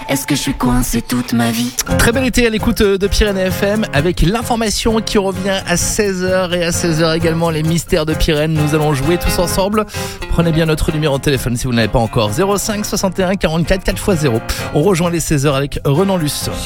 Est-ce que je suis coincé toute ma vie? Très bel été à l'écoute de Pyrénées FM avec l'information qui revient à 16h et à 16h également les mystères de Pyrénées. Nous allons jouer tous ensemble. Prenez bien notre numéro de téléphone si vous ne l'avez pas encore. 05 61 44 4x0. On rejoint les 16h avec Renan Luce.